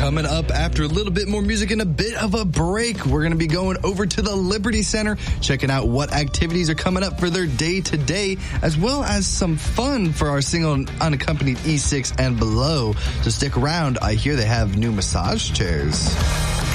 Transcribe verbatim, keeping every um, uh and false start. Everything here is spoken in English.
Coming up after a little bit more music and a bit of a break, we're going to be going over to the Liberty Center, checking out what activities are coming up for their day-to-day, as well as some fun for our single and unaccompanied E six and below. So stick around. I hear they have new massage chairs.